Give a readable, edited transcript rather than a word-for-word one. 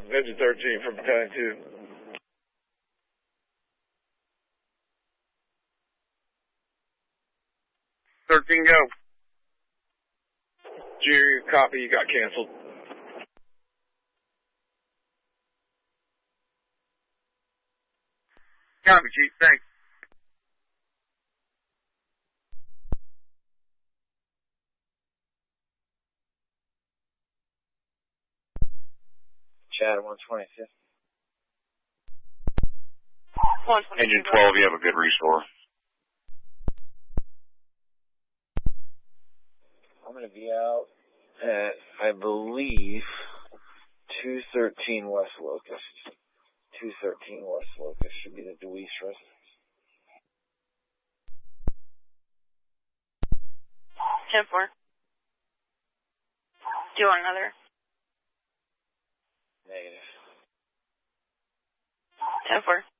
Engine 13 from Battalion 2. 13, go. Jerry, copy, you got canceled. Copy, Chief, thanks. Chad, 125th. Engine 12, you have a good restore. I'm going to be out at, I believe, 213 West Locust. 213 West Locust should be the Deweese residence. 10-4. Do you want another? Negative. 10-4.